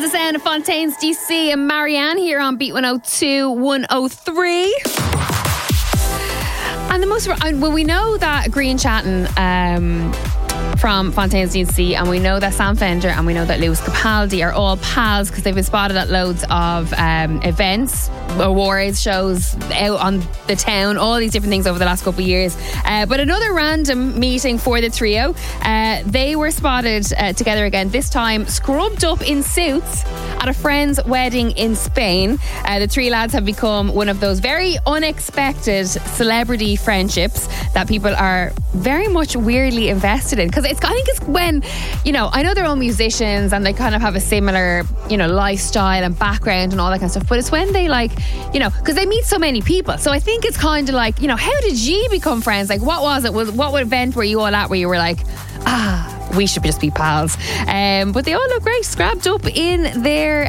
the sound of Fontaines DC and Marianne here on Beat 102 103. And the most, well, we know that Green Chatting from Fontaines DC, and we know that Sam Fender and we know that Lewis Capaldi are all pals because they've been spotted at loads of events, awards shows out on the town, all these different things over the last couple of years. But another random meeting for the trio. They were spotted together again, this time scrubbed up in suits at a friend's wedding in Spain. The three lads have become one of those very unexpected celebrity friendships that people are very much weirdly invested in, because I think it's when, you know, I know they're all musicians and they kind of have a similar, you know, lifestyle and background and all that kind of stuff, but it's when they, like, you know, because they meet so many people, so I think it's kind of like, you know, how did you become friends? Like, what was it? What event were you all at where you were like, we should just be pals? But they all look great, scrapped up in their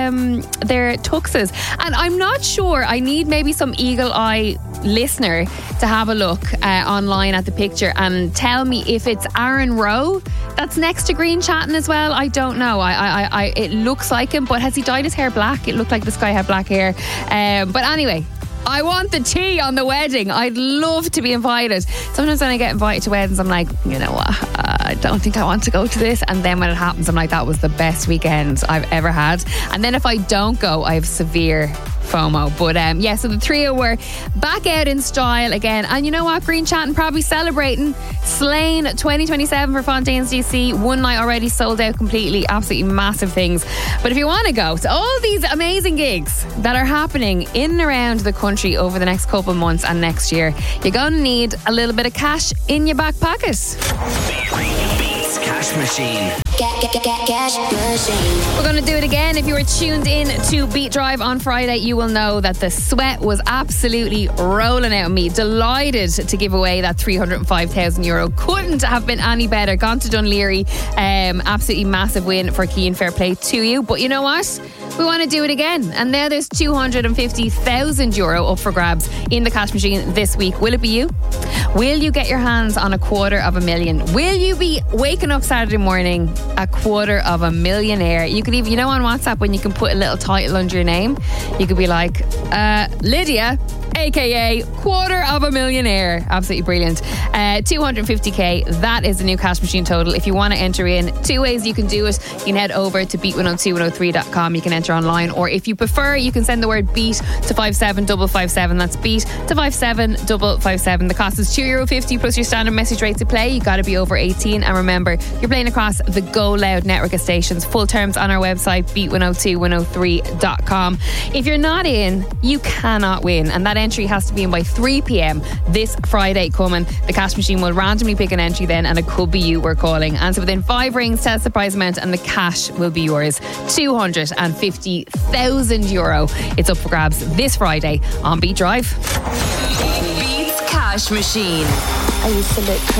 tuxes. And I'm not sure, I need maybe some eagle eye listener to have a look online at the picture and tell me if it's Aaron Rowe that's next to Green Chatting as well. I don't know. I it looks like him, but has he dyed his hair black? It looked like this guy had black hair. But anyway, I want the tea on the wedding. I'd love to be invited. Sometimes when I get invited to weddings, I'm like, you know what, I don't think I want to go to this. And then when it happens, I'm like, that was the best weekend I've ever had. And then if I don't go, I have severe FOMO. But yeah, so the trio were back out in style again. And you know what, Green Chatting probably celebrating Slane 2027 for Fontaines DC. One night already sold out completely. Absolutely massive things. But if you want to go to all these amazing gigs that are happening in and around the country over the next couple of months and next year, you're going to need a little bit of cash in your back pocket. Beats Cash Machine. Cash Machine. We're going to do it again. If you were tuned in to Beat Drive on Friday, you will know that the sweat was absolutely rolling out of me. Delighted to give away that €305,000. Couldn't have been any better. Gone to Dunleary. Absolutely massive win for Cian. Fair play to you. But you know what? We want to do it again. And now there's €250,000 up for grabs in the cash machine this week. Will it be you? Will you get your hands on $250,000? Will you be waking up Saturday morning $250,000? You could even, you know, on WhatsApp when you can put a little title under your name, you could be like, Lydia, aka $250,000. Absolutely brilliant. 250k, that is the new cash machine total. If you want to enter in, two ways you can do it. You can head over to beat102103.com. You can enter online, or if you prefer, you can send the word beat to 57557. That's beat to 57557. The cost is €2.50 plus your standard message rate to play. You got to be over 18, and remember, you're playing across the Go Loud network of stations. Full terms on our website, beat102103.com. If you're not in, you cannot win, and that entry has to be in by 3 p.m. this Friday coming. The cash machine will randomly pick an entry then, and it could be you we're calling. Answer within 5 rings, tell us the prize amount, and the cash will be yours. €250,000. It's up for grabs this Friday on Beat Drive. Beats Cash Machine. I used to look